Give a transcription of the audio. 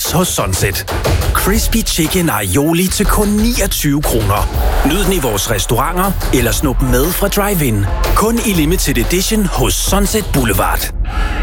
fix hos Sunset. Crispy Chicken Aioli til kun 29 kroner. Nyd den i vores restauranter, eller snup med fra drive-in. Kun i limited edition hos Sunset Boulevard.